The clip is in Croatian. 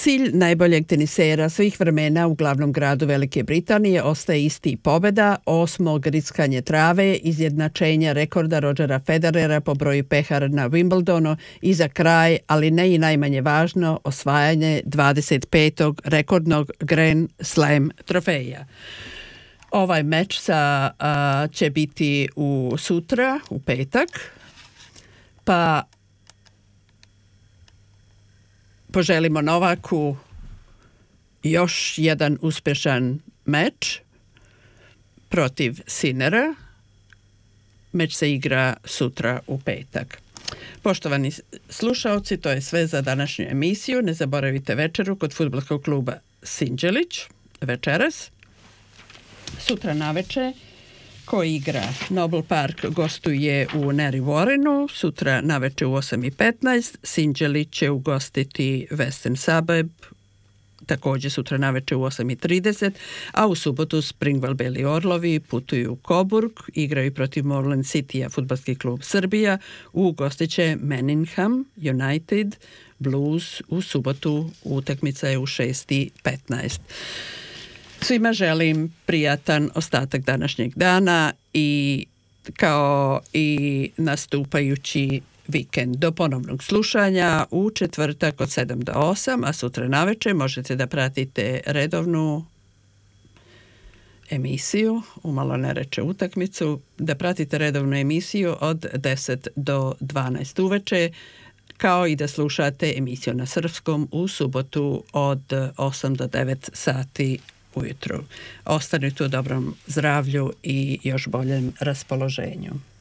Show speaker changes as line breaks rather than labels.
Cilj najboljeg tenisera svih vremena u glavnom gradu Velike Britanije ostaje isti: pobjeda, 8. grickanje trave, izjednačenja rekorda Rodgera Federera po broju pehara na Wimbledonu i za kraj, ali ne i najmanje važno, osvajanje 25. rekordnog Grand Slam trofeja. Ovaj meč će biti sutra, u petak, pa poželimo Novaku još jedan uspješan meč protiv Sinnera. Meč se igra sutra u petak. Poštovani slušaoci, to je sve za današnju emisiju. Ne zaboravite večeru kod fudbalskog kluba Sinđelić večeras. Sutra navečer ko igra Noble Park gostuje u Neri Warrenu, sutra navečer u 8:15. Sinđelić će ugostiti Western Suburb, također sutra navečer u 8:30, a u subotu Springvale Beli Orlovi putuju u Coburg, igraju protiv Moreland City-a fudbalski klub Srbija, ugostit će Manningham United Blues u subotu, utakmica je u 6:15. Svima želim prijatan ostatak današnjeg dana kao i nastupajući vikend. Do ponovnog slušanja u četvrtak od 7 do 8, a sutra navečer možete da pratite redovnu emisiju, umalo ne reče utakmicu, da pratite redovnu emisiju od 10 do 12 uveče, kao i da slušate emisiju na srpskom u subotu od 8 do 9 sati ujutru. Ostanite u dobrom zdravlju i još boljem raspoloženju.